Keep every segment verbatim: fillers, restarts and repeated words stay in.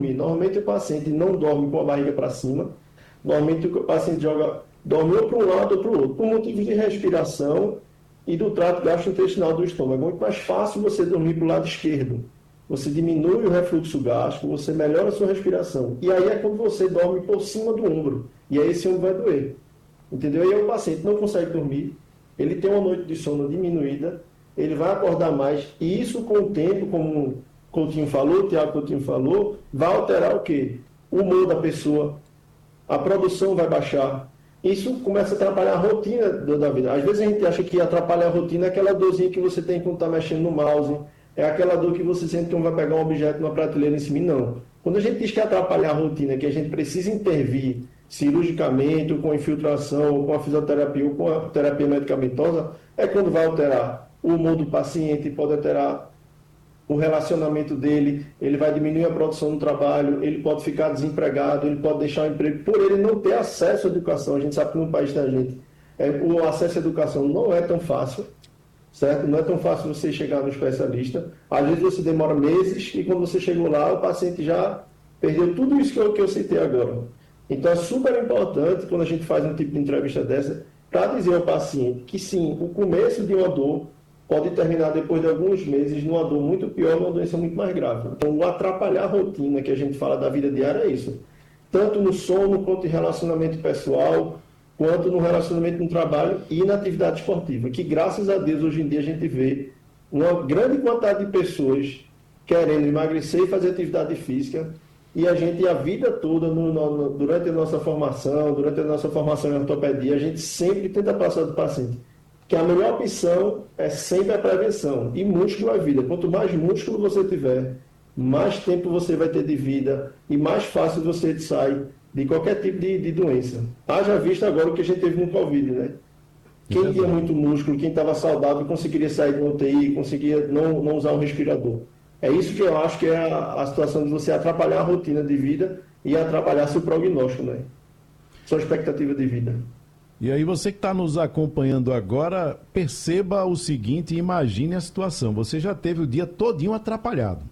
Normalmente o paciente não dorme com a barriga para cima, normalmente o paciente joga, dorme ou para um lado ou para o outro, por motivos de respiração e do trato gastrointestinal do estômago. É muito mais fácil você dormir para o lado esquerdo. Você diminui o refluxo gástrico, você melhora a sua respiração. E aí é quando você dorme por cima do ombro. E aí esse ombro vai doer. Entendeu? E aí o paciente não consegue dormir, ele tem uma noite de sono diminuída, ele vai acordar mais. E isso com o tempo, como o Coutinho falou, o Tiago Coutinho falou, vai alterar o quê? O humor da pessoa, a produção vai baixar. Isso começa a atrapalhar a rotina da vida. Às vezes a gente acha que atrapalha a rotina é aquela dorzinha que você tem quando está mexendo no mouse, é aquela dor que você sente que não vai pegar um objeto numa prateleira em cima. Não. Quando a gente diz que atrapalhar a rotina, que a gente precisa intervir cirurgicamente, ou com infiltração, ou com a fisioterapia, ou com a terapia medicamentosa, é quando vai alterar o humor do paciente, pode alterar o relacionamento dele, ele vai diminuir a produção do trabalho, ele pode ficar desempregado, ele pode deixar o emprego, por ele não ter acesso à educação. A gente sabe que no país da gente, é, o acesso à educação não é tão fácil, certo? Não é tão fácil você chegar no especialista. Às vezes você demora meses e quando você chegou lá, o paciente já perdeu tudo isso que eu, que eu citei agora. Então é super importante, quando a gente faz um tipo de entrevista dessa, para dizer ao paciente que sim, o começo de uma dor pode terminar depois de alguns meses numa dor muito pior, numa doença muito mais grave. Então, o atrapalhar a rotina que a gente fala da vida diária é isso. Tanto no sono, quanto em relacionamento pessoal, quanto no relacionamento no trabalho e na atividade esportiva. Que, graças a Deus, hoje em dia a gente vê uma grande quantidade de pessoas querendo emagrecer e fazer atividade física. E a gente, a vida toda, no, no, durante a nossa formação, durante a nossa formação em ortopedia, a gente sempre tenta passar do paciente que a melhor opção é sempre a prevenção. E músculo é vida. Quanto mais músculo você tiver, mais tempo você vai ter de vida e mais fácil você sai de qualquer tipo de, de doença. Haja visto agora o que a gente teve no Covid, né? Quem Exato. Tinha muito músculo, quem estava saudável, conseguiria sair do U T I, conseguia não, não usar um respirador. É isso que eu acho que é a, a situação de você atrapalhar a rotina de vida e atrapalhar seu prognóstico, né? Sua expectativa de vida. E aí você que está nos acompanhando agora, perceba o seguinte, imagine a situação. Você já teve o dia todinho atrapalhado.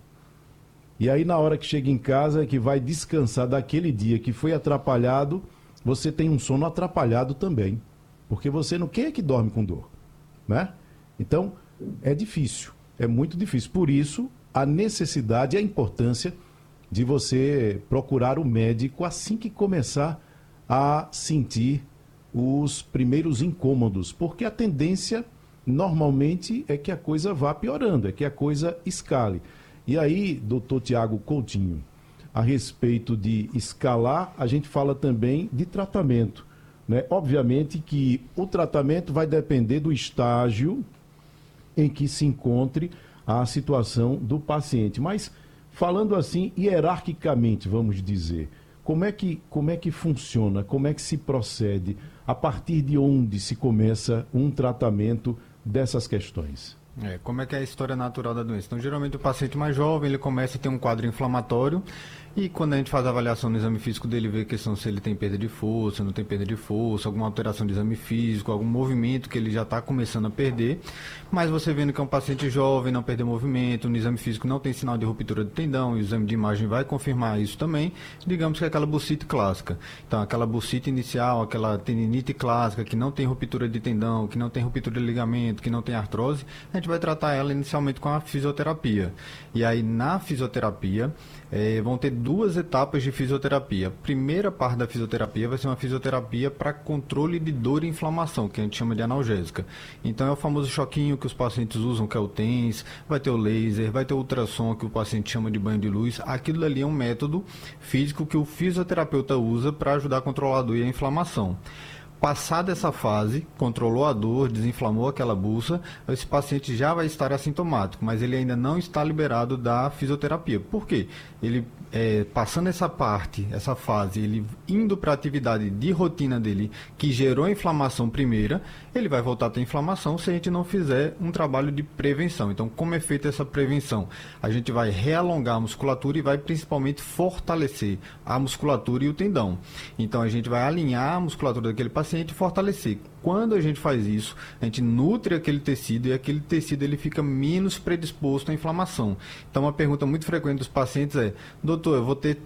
E aí na hora que chega em casa, que vai descansar daquele dia que foi atrapalhado, você tem um sono atrapalhado também. Porque você não... Quem é que dorme com dor? Né? Então, é difícil. É muito difícil. Por isso, a necessidade e a importância de você procurar o médico assim que começar a sentir os primeiros incômodos, porque a tendência normalmente é que a coisa vá piorando, é que a coisa escale. E aí, doutor Tiago Coutinho, a respeito de escalar, a gente fala também de tratamento, né? Obviamente que o tratamento vai depender do estágio em que se encontre a situação do paciente, mas falando assim hierarquicamente, vamos dizer, como é que, como é que funciona, como é que se procede, a partir de onde se começa um tratamento dessas questões? É, como é que é a história natural da doença? Então, geralmente o paciente mais jovem, ele começa a ter um quadro inflamatório e quando a gente faz a avaliação no exame físico dele, vê a questão se ele tem perda de força, não tem perda de força, alguma alteração de exame físico, algum movimento que ele já está começando a perder, mas você vendo que é um paciente jovem, não perdeu movimento, no exame físico não tem sinal de ruptura de tendão, e o exame de imagem vai confirmar isso também, digamos que é aquela bursite clássica. Então, aquela bursite inicial, aquela tendinite clássica, que não tem ruptura de tendão, que não tem ruptura de ligamento, que não tem artrose, a gente vai tratar ela inicialmente com a fisioterapia. E aí, na fisioterapia, eh, vão ter duas etapas de fisioterapia. A primeira parte da fisioterapia vai ser uma fisioterapia para controle de dor e inflamação, que a gente chama de analgésica. Então, é o famoso choquinho que os pacientes usam, que é o TENS, vai ter o laser, vai ter o ultrassom, que o paciente chama de banho de luz. Aquilo ali é um método físico que o fisioterapeuta usa para ajudar a controlar a dor e a inflamação. Passada essa fase, controlou a dor, desinflamou aquela bucha, esse paciente já vai estar assintomático, mas ele ainda não está liberado da fisioterapia. Por quê? Ele, é, passando essa parte, essa fase, ele indo para a atividade de rotina dele, que gerou a inflamação primeira, ele vai voltar a ter inflamação se a gente não fizer um trabalho de prevenção. Então, como é feita essa prevenção? A gente vai realongar a musculatura e vai principalmente fortalecer a musculatura e o tendão. Então, a gente vai alinhar a musculatura daquele paciente e fortalecer. Quando a gente faz isso, a gente nutre aquele tecido e aquele tecido ele fica menos predisposto à inflamação. Então, uma pergunta muito frequente dos pacientes é: doutor, eu vou ter